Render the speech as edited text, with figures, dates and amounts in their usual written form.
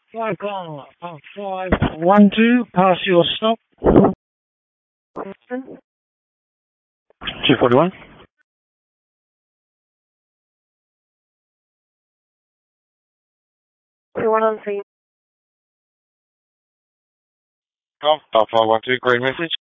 512, pass your stop. 241. Golf, 512, green message.